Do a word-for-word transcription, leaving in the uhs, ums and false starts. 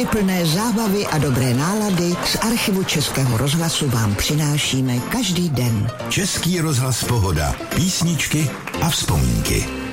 Hodiny plné zábavy a dobré nálady z archivu Českého rozhlasu vám přinášíme každý den. Český rozhlas Pohoda. Písničky a vzpomínky.